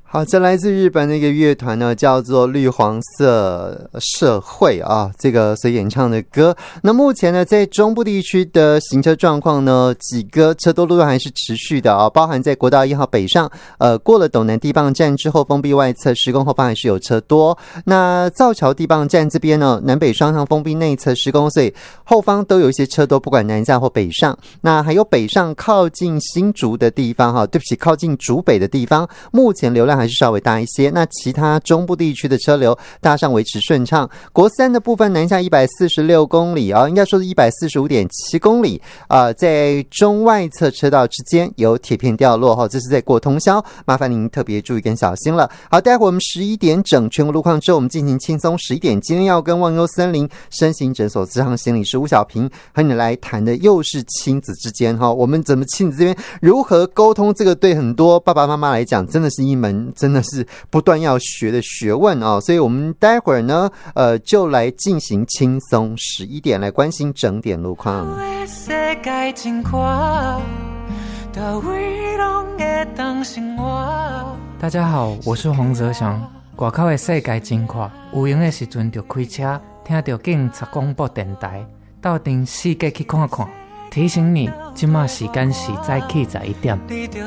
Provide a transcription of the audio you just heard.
好，这来自日本的一个乐团呢，叫做绿黄色社会啊，这个所演唱的歌。那目前呢，在中部地区的行车状况呢，几个车多路段还是持续的啊，包含在国道1号北上，过了斗南地磅站之后，封闭外侧施工后方还是有车多。那造桥地磅站这边呢，南北双向封闭内侧施工，所以后方都有一些车多，不管南下或北上。那还有北上靠近新竹的地方哈，对不起，靠近竹北的地方，目前流量还是稍微大一些。那其他中部地区的车流大上维持顺畅。国三的部分南下146公里啊，应该说是145.7公里啊，在中外侧车道之间有铁片掉落哈，这是在过通宵，麻烦您特别注意跟小心了。好，待会我们11点整全国路况之后，我们进行轻松11点。今天要跟忘忧森林身心诊所咨商心理师吴小平和你来谈的又是亲子之间哈，我们怎么亲子这边如何沟通，这个对很多爸爸妈妈来讲真的是一门真的是不断要学的学问啊，所以我们待会儿呢就来进行轻松11点来关心整点路况。 大家好，我是洪泽祥。外口的世界真阔，有闲的时阵就开车，听到警察广播电台，到顶世界去看看。提醒你，现在时间是早起11点。